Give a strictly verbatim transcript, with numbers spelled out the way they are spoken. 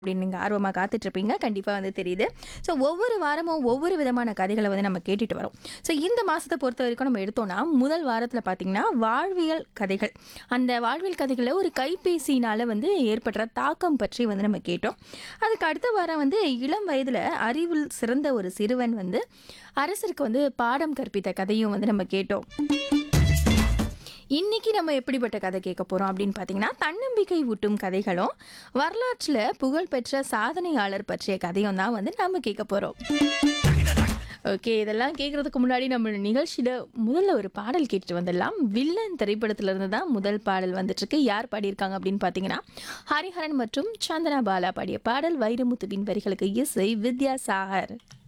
அப்படின்னு நீங்க ஆர்வமா காத்துட்டு இருப்பீங்க. கண்டிப்பா வந்து தெரியுது. ஸோ ஒவ்வொரு வாரமும் ஒவ்வொரு விதமான கதைகள வந்து நம்ம கேட்டுட்டு வரோம். ஸோ இந்த மாசத்த பொறுத்தவரைக்கும் நம்ம எடுத்தோம்னா, முதல் வாரத்துல பார்த்தீங்கன்னா, வாழ்வியல் கதைகள். அந்த வாழ்வியல் கதைகள்ல ஒரு கைபேசியினால வந்து ஏற்படுற தாக்கம் பற்றி வந்து நம்ம கேட்டோம். அதுக்கு அடுத்த வாரம் வந்து இளம் வயதுல அறிவில் சிறந்த ஒரு சிறுவன் வந்து அரசருக்கு வந்து பாடம் கற்பித்த கதையும் வந்து நம்ம கேட்டோம். இன்னைக்கு நம்ம எப்படிப்பட்ட கதை கேட்க போறோம் அப்படின்னு பார்த்தீங்கன்னா, தன்னம்பிக்கை ஊட்டும் கதைகளும், வரலாற்றுல புகழ்பெற்ற சாதனையாளர் பற்றிய கதையும் தான் வந்து நம்ம கேட்க போறோம். ஓகே, இதெல்லாம் கேட்கறதுக்கு முன்னாடி நம்ம நிகழ்ச்சியில முதல்ல ஒரு பாடல் கேட்டுட்டு வந்துடலாம். வில்லன் திரைப்படத்துல இருந்து தான் முதல் பாடல் வந்துட்டு இருக்கு. யார் பாடியிருக்காங்க அப்படின்னு பார்த்தீங்கன்னா, ஹரிஹரன் மற்றும் சந்தனா பாலா பாடிய பாடல். வைரமுத்துவின் வரிகளுக்கு இசை வித்யாசாகர்.